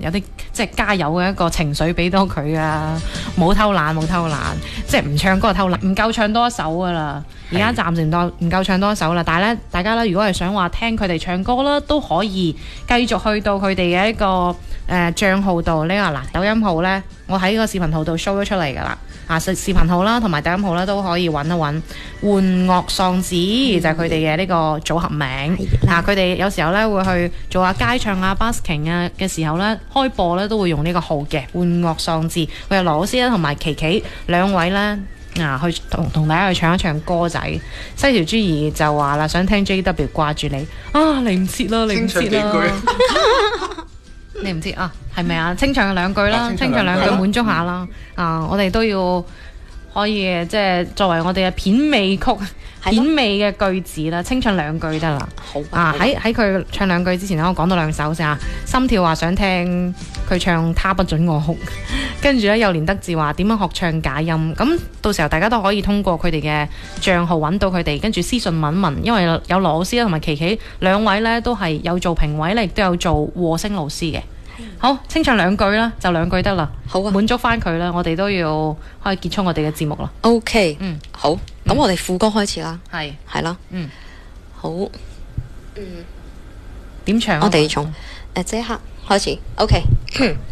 有啲即係加油嘅一個情緒俾到佢啊，冇偷懶，即係唔唱歌就偷懶，唔夠唱多一首噶啦。而家暫時唔夠唱多一首啦，但係咧，大家咧如果係想話聽佢哋唱歌啦，都可以繼續去到佢哋嘅一個帳號度呢個嗱抖音號咧，我喺個視頻號度 show 咗出嚟㗎啦。視頻號啦，同埋抖音號啦，都可以揾一揾。玩樂喪子就係佢哋嘅呢個組合名。佢哋有時候咧會去做下街唱啊、busking 啊嘅時候咧，開播咧都會用呢個號嘅玩樂喪子。佢係羅老師啦，同埋琪琪兩位咧。去同大家去唱一唱歌仔。西條朱兒就話啦，想聽 JW 掛住你啊，嚟唔切啦，嚟唔切啦，你唔知啊，係咪啊？清唱兩句啦，清唱兩句滿足下啦。我哋都要可以即係作為我哋嘅片尾曲、片尾嘅句子啦，清唱兩句得啦。好喺佢唱兩句之前咧，我講多兩首先啊。心跳話想聽佢唱他不准我哭，跟住咧有連德志話點樣學唱假音，咁到時候大家都可以通過佢哋嘅帳號揾到佢哋，跟住私信問問，因為有羅老師啦同埋琪琪兩位咧都係有做評委咧，亦都有做和聲老師嘅。好，清唱兩句啦，就兩句得啦。好啊，滿足翻佢啦，我哋都要可以結束我哋嘅節目啦。 OK，好，咁我哋副歌開始啦。 係啦，好， 點唱啊？ 我哋從即刻開始。OK。